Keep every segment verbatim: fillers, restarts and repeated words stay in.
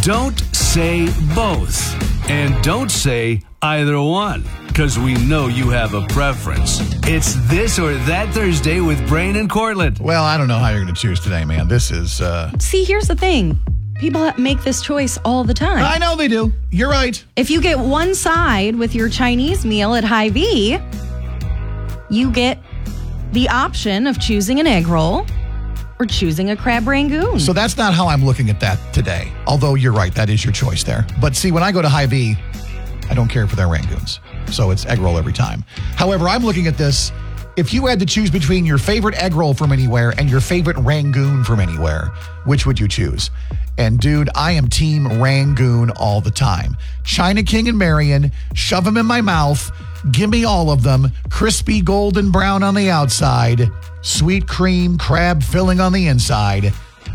Don't say both. And don't say either one, because we know you have a preference. It's This or That Thursday with Brain and Cortland. Well, I don't know how you're going to choose today, man. This is... Uh... See, here's the thing. People make this choice all the time. I know they do. You're right. If you get one side with your Chinese meal at Hy-Vee, you get the option of choosing an egg roll or choosing a crab rangoon. So that's not how I'm looking at that today. Although you're right, that is your choice there. But see, when I go to Hy-Vee, I don't care for their rangoons. So it's egg roll every time. However, I'm looking at this. If you had to choose between your favorite egg roll from anywhere and your favorite rangoon from anywhere, which would you choose? And dude, I am team rangoon all the time. China King and Marion, shove them in my mouth. Give me all of them. Crispy golden brown on the outside. Sweet cream crab filling on the inside.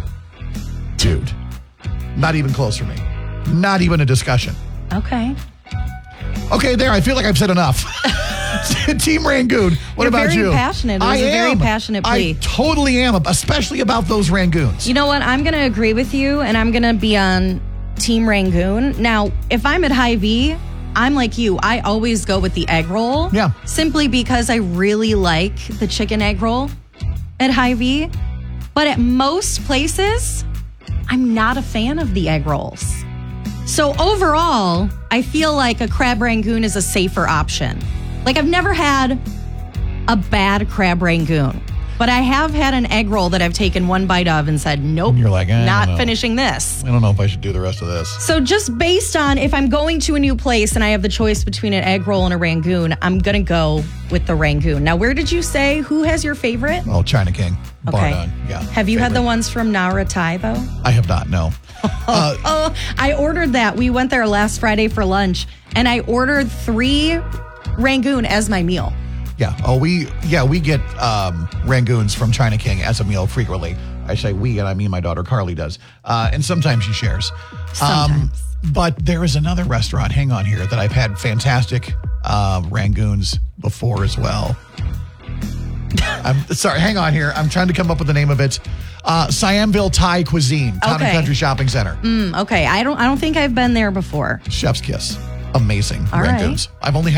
Dude, not even close for me. Not even a discussion. Okay. Okay, there. I feel like I've said enough. Team Rangoon. What You're about very you? Passionate. It was I a am. very passionate plea. I totally am, especially about those Rangoons. You know what? I'm going to agree with you, and I'm going to be on Team Rangoon. Now, if I'm at Hy-Vee, I'm like you. I always go with the egg roll. Yeah. Simply because I really like the chicken egg roll at Hy-Vee. But at most places, I'm not a fan of the egg rolls. So overall, I feel like a crab rangoon is a safer option. Like, I've never had a bad crab rangoon, but I have had an egg roll that I've taken one bite of and said, nope, You're like, eh, not I don't know. finishing this. I don't know if I should do the rest of this. So just based on if I'm going to a new place and I have the choice between an egg roll and a rangoon, I'm going to go with the rangoon. Now, where did you say, who has your favorite? Oh, China King. Bar Okay. none. Yeah. Have you had favorite. the ones from Nara Thai, though? I have not, no. Uh, Oh, I ordered that. We went there last Friday for lunch, and I ordered three rangoon as my meal. yeah. Oh, we, yeah, we get um, Rangoons from China King as a meal frequently. I say we, and I mean my daughter Carly does. Uh, and sometimes she shares. Sometimes. Um, but there is another restaurant, hang on here, that I've had fantastic uh, Rangoons before as well. I'm sorry, hang on here. I'm trying to come up with the name of it. Uh, Siamville Thai Cuisine, Town and Okay. Country Shopping Center. Mm, okay, I don't. I don't think I've been there before. Chef's kiss. Amazing All right. Rangoons. I've only had